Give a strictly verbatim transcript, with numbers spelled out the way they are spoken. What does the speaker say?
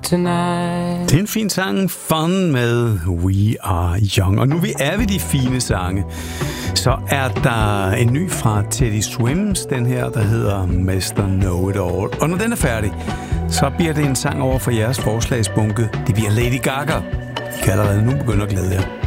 tonight. Det er en fin sang, Fun med We Are Young. Og nu vi er ved de fine sange, så er der en ny fra Teddy Swims, den her, der hedder mister Know-It-All. Og når den er færdig, så bliver det en sang over for jeres forslagsbunke. Det bliver Lady Gaga. I kan allerede nu begynde at glæde jer.